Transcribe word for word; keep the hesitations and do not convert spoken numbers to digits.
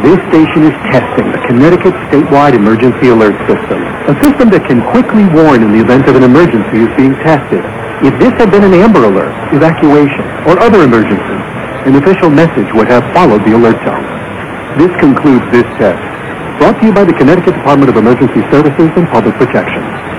This station is testing the Connecticut Statewide Emergency Alert System, a system that can quickly warn in the event of an emergency is being tested. If this had been an Amber Alert, evacuation, or other emergency, an official message would have followed the alert tone. This concludes this test. Brought to you by the Connecticut Department of Emergency Services and Public Protection.